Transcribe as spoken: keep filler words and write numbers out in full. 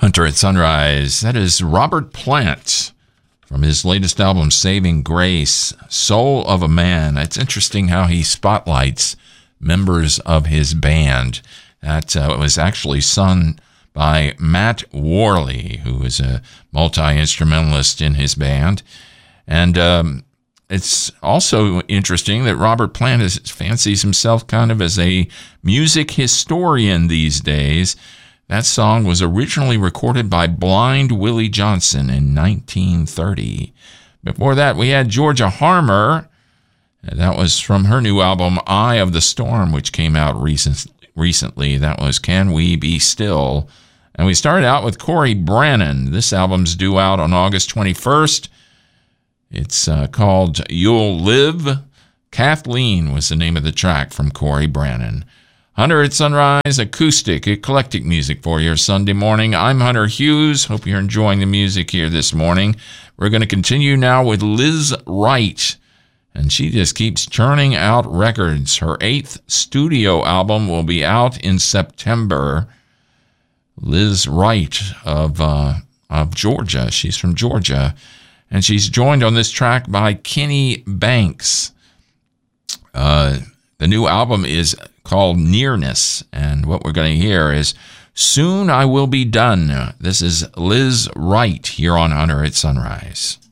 Hunter at Sunrise. That is Robert Plant from his latest album, Saving Grace, Soul of a Man. It's interesting how he spotlights members of his band. That uh, was actually sung by Matt Worley, who is a multi-instrumentalist in his band. And um, it's also interesting that Robert Plant is, fancies himself kind of as a music historian these days. That song was originally recorded by Blind Willie Johnson in nineteen thirty. Before that, we had Georgia Harmer. That was from her new album, Eye of the Storm, which came out recent, recently. That was Can We Be Still? And we started out with Corey Brannon. This album's due out on August twenty-first. It's uh, called You'll Live. Kathleen was the name of the track from Corey Brannon. Hunter at Sunrise, acoustic, eclectic music for your Sunday morning. I'm Hunter Hughes. Hope you're enjoying the music here this morning. We're going to continue now with Liz Wright, and she just keeps churning out records. Her eighth studio album will be out in September. Liz Wright of uh, of Georgia. She's from Georgia, and she's joined on this track by Kenny Banks. Uh, the new album is called Nearness, and what we're going to hear is Soon I Will Be Done. This is Liz Wright here on Hunter at Sunrise.